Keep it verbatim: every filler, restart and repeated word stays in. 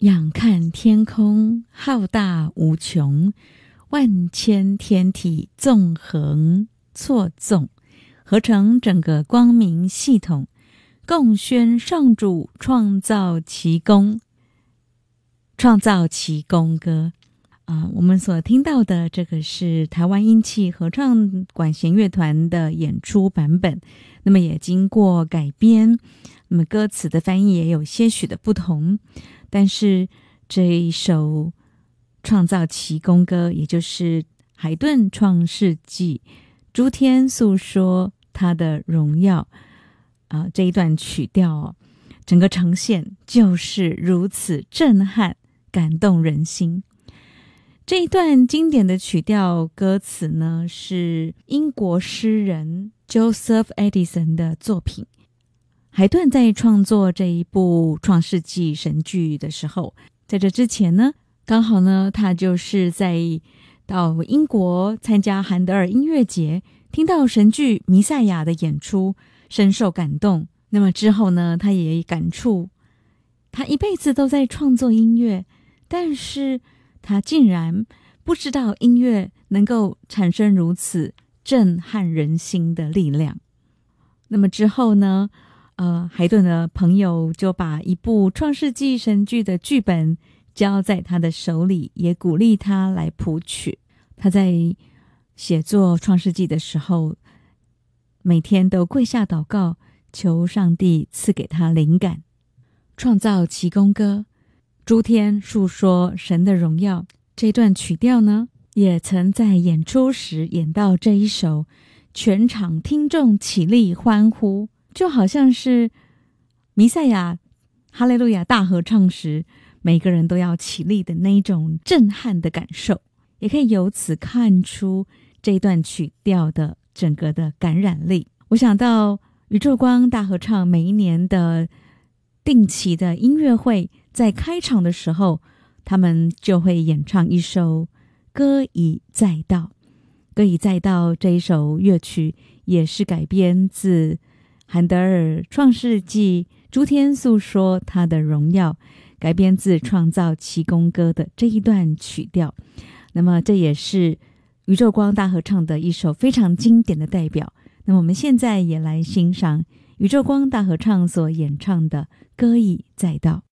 仰看天空浩大无穷，万千天体纵横错纵，合成整个光明系统，共宣上主创造奇功，创造奇功歌。啊、呃，我们所听到的这个是台湾音气合唱管弦乐团的演出版本，那么也经过改编，那么歌词的翻译也有些许的不同，但是这一首创造奇功歌，也就是海顿创世纪，诸天诉说他的荣耀啊、呃，这一段曲调、哦、整个呈现就是如此震撼感动人心。这一段经典的曲调歌词呢，是英国诗人 Joseph Addison 的作品。海顿在创作这一部创世纪神剧的时候，在这之前呢，刚好呢他就是在到英国参加韩德尔音乐节，听到神剧弥赛亚的演出，深受感动。那么之后呢，他也感触，他一辈子都在创作音乐，但是他竟然不知道音乐能够产生如此震撼人心的力量。那么之后呢，呃，海顿的朋友就把一部创世纪神剧的剧本交在他的手里，也鼓励他来谱曲。他在写作创世纪的时候，每天都跪下祷告，求上帝赐给他灵感，创造奇功歌，诸天述说神的荣耀。这段曲调呢，也曾在演出时演到这一首，全场听众起立欢呼，就好像是弥赛亚哈利路亚大合唱时每个人都要起立的那一种震撼的感受，也可以由此看出这段曲调的整个的感染力。我想到宇宙光大合唱每一年的定期的音乐会，在开场的时候，他们就会演唱一首歌已再到。歌已再到这一首乐曲也是改编自韩德尔创世纪诸天诉说他的荣耀，改编自创造奇功歌的这一段曲调。那么这也是宇宙光大合唱的一首非常经典的代表。那么我们现在也来欣赏宇宙光大合唱所演唱的歌已再到。